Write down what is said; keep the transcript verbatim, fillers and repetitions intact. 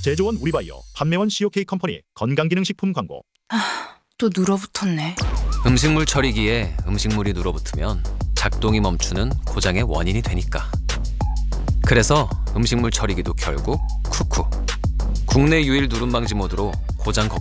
제조원 우리바이오, 판매원 씨오케이 컴퍼니 건강기능식품 광고. 또 눌어붙었네. 음식물 처리기에 음식물이 눌어붙으면 작동이 멈추는 고장의 원인이 되니까. 그래서 음식물 처리기도 결국 쿠쿠. 국내 유일 누름 방지 모드로 고장